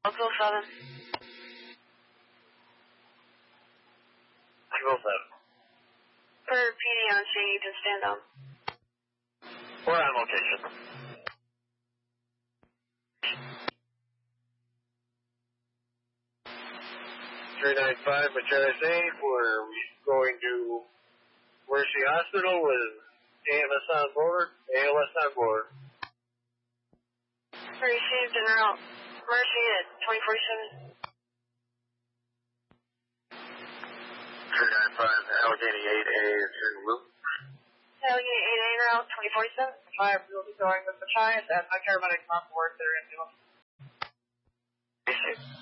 Local 7. Local 7. For PD on scene, you can stand down. We're on location. .395 Macheras 8, we're going to Mercy Hospital with AMS on board, ALS on board. Received en route. Mercy at 24/7. 395 Allegheny 8A is in loop. Allegheny 8A en route, 24/7. 5 will be going with the Giants at my paramedics on board their ambulance.